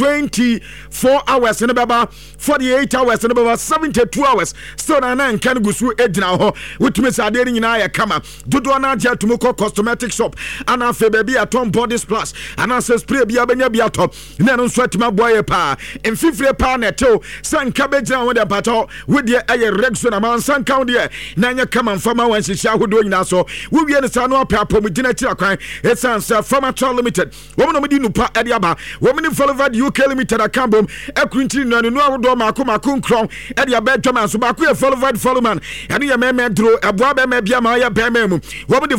24 hours in the baba 48 hours in the baba 72 hours still na can go through edina ho witumi sa ade nyina ya kama dodo na aja tumoko cosmetic shop ana fe baby atom body splash ana se spray bia benya bia top na no so atima boy pa emfifre pa na eto sanka begyina wo de pato we de aye regso na man sanka wo de na nya kama mfama wan hihia hodo nyina so we wie ne sa no apapom gina tira kwan esansa Pharmatrol Limited wo no medi nupa ade aba wo meni Follovad UK Limited akambom ekrunti no no ahodo mako nkron ade aba dwama so ba ko Follovad Followman ade ya meme dro eboa be me bia ma ya be memu wo medi